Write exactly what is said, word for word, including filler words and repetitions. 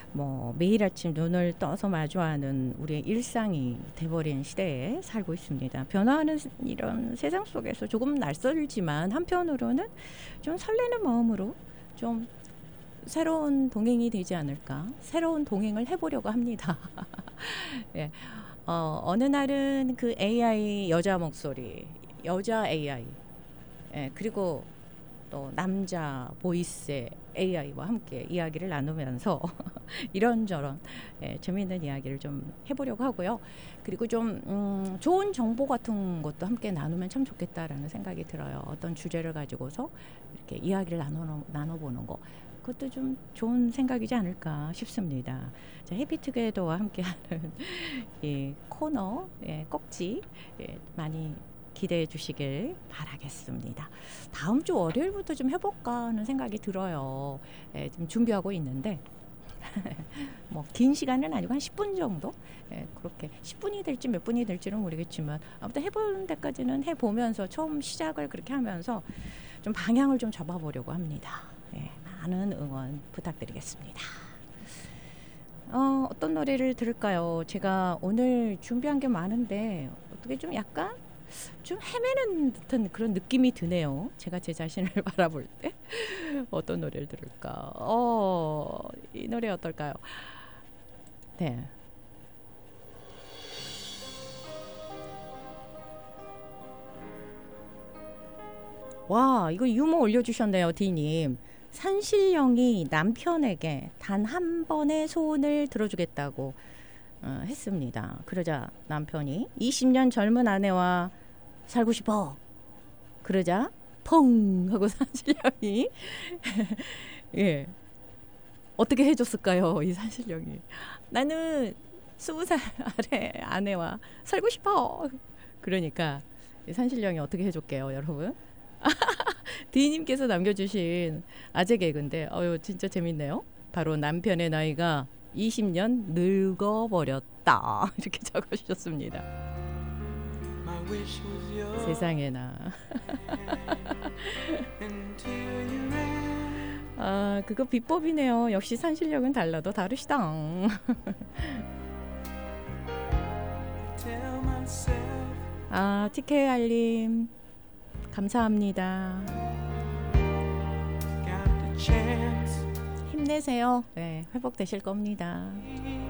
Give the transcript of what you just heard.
뭐 매일 아침 눈을 떠서 마주하는 우리의 일상이 돼버린 시대에 살고 있습니다. 변화하는 이런 세상 속에서 조금 낯설지만 한편으로는 좀 설레는 마음으로 좀 새로운 동행이 되지 않을까, 새로운 동행을 해보려고 합니다. 예. 어, 어느 날은 그 에이아이 여자 목소리, 여자 에이아이, 예, 그리고 또 남자 보이스의 에이아이와 함께 이야기를 나누면서 이런저런 예, 재미있는 이야기를 좀 해보려고 하고요. 그리고 좀 음, 좋은 정보 같은 것도 함께 나누면 참 좋겠다라는 생각이 들어요. 어떤 주제를 가지고서 이렇게 이야기를 나눠, 나눠보는 거, 그것도 좀 좋은 생각이지 않을까 싶습니다. 자, 해피투게더와 함께하는 이 코너, 예, 꼭지 예, 많이 기대해 주시길 바라겠습니다. 다음 주 월요일부터 좀 해볼까 하는 생각이 들어요. 예, 좀 준비하고 있는데 뭐 긴 시간은 아니고 한 십 분 정도? 예, 그렇게 십 분이 될지 몇 분이 될지는 모르겠지만 아무튼 해보는 데까지는 해보면서 처음 시작을 그렇게 하면서 좀 방향을 좀 잡아보려고 합니다. 예, 많은 응원 부탁드리겠습니다. 어, 어떤 노래를 들을까요? 제가 오늘 준비한 게 많은데 어떻게 좀 약간 좀 헤매는 듯한 그런 느낌이 드네요. 제가 제 자신을 바라볼 때 어떤 노래를 들을까? 어, 이 노래 어떨까요? 네. 와, 이거 유머 올려주셨네요, 디님. 산신령이 남편에게 단 한 번의 소원을 들어주겠다고 어, 했습니다. 그러자 남편이 이십 년 젊은 아내와 살고 싶어. 그러자 펑 하고 산신령이 예, 어떻게 해줬을까요? 이 산신령이 나는 스무 살 아래 아내와 살고 싶어. 그러니까 이 산신령이 어떻게 해줄게요, 여러분? 디님께서 남겨주신 아재 개그인데 어유 진짜 재밌네요. 바로 남편의 나이가 이십 년 늙어버렸다 이렇게 적어주셨습니다. 세상에나. 아, 그거 비법이네요. 역시 산신령은 달라도 다르시다. 아, 티케이알님 감사합니다. 힘내세요. 네, 회복되실 겁니다.